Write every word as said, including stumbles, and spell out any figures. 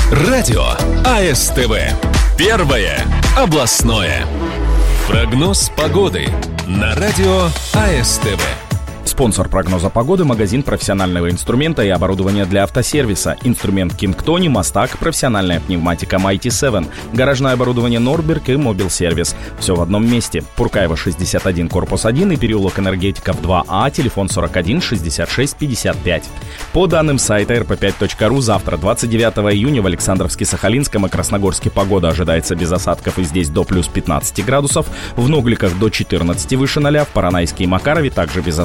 Радио АСТВ. Первое областное. Прогноз погоды на радио АСТВ. Спонсор прогноза погоды — магазин профессионального инструмента и оборудования для автосервиса. Инструмент Кингтони, Мастак, профессиональная пневматика Майти семь, гаражное оборудование Норберг и Мобил Сервис. Все в одном месте. Пуркаева, шестьдесят один, корпус один и переулок Энергетиков два А, телефон сорок один шестьдесят шесть пятьдесят пять. По данным сайта эр пэ пять точка ру, завтра, двадцать девятого июня, в Александровске-Сахалинском и Красногорске погода ожидается без осадков и здесь до плюс пятнадцать градусов, в Ногликах до четырнадцати выше ноля, в Поронайске и Макарове также без осадков